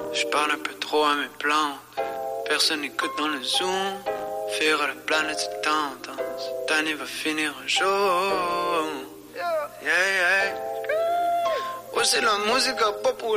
Je parle un peu trop à mes plantes. Personne n'écoute dans le zoom. Faire à la planète se tente. Cette année va finir un jour. Yeah, yeah. Ouais, c'est la musique populaire.